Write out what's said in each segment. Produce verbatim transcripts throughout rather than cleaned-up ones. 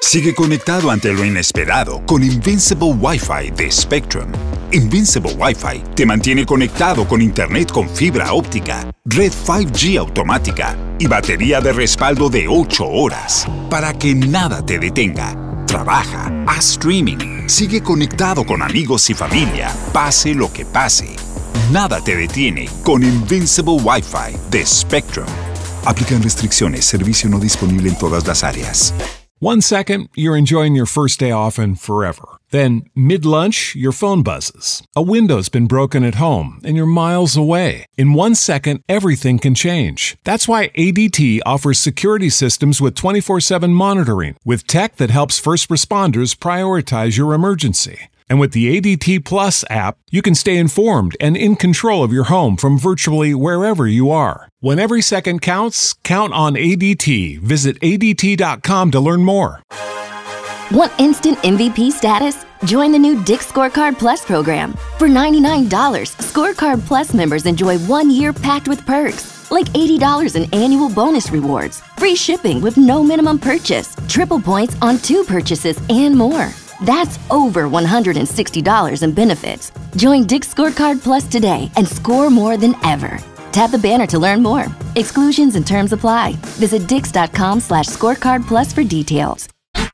Sigue conectado ante lo inesperado con Invincible Wi-Fi de Spectrum. Invincible Wi-Fi te mantiene conectado con Internet con fibra óptica, red cinco G automática y batería de respaldo de ocho horas para que nada te detenga. Trabaja, haz streaming, sigue conectado con amigos y familia, pase lo que pase. Nada te detiene con Invincible Wi-Fi de Spectrum. Aplican restricciones, servicio no disponible en todas las áreas. One second, you're enjoying your first day off and forever. Then, mid-lunch, your phone buzzes. A window's been broken at home and you're miles away. In one second, everything can change. That's why A D T offers security systems with twenty-four seven monitoring, with tech that helps first responders prioritize your emergency. And with the A D T Plus app, you can stay informed and in control of your home from virtually wherever you are. When every second counts, count on A D T. Visit A D T dot com to learn more. Want instant M V P status? Join the new Dick's Scorecard Plus program. For ninety-nine dollars, Scorecard Plus members enjoy one year packed with perks, like eighty dollars in annual bonus rewards, free shipping with no minimum purchase, triple points on two purchases, and more. That's over one hundred sixty dollars in benefits. Join Dick's Scorecard Plus today and score more than ever. Tap the banner to learn more. Exclusions and terms apply. Visit dix.com slash scorecard plus for details.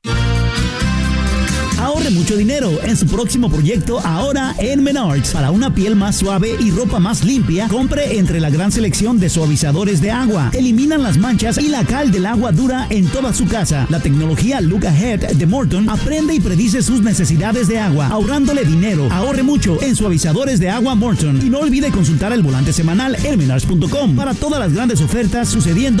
Ahorre mucho dinero en su próximo proyecto ahora en Menards. Para una piel más suave y ropa más limpia, compre entre la gran selección de suavizadores de agua. Eliminan las manchas y la cal del agua dura en toda su casa. La tecnología Look Ahead de Morton aprende y predice sus necesidades de agua, ahorrándole dinero. Ahorre mucho en suavizadores de agua Morton. Y no olvide consultar el volante semanal en menards punto com para todas las grandes ofertas sucediendo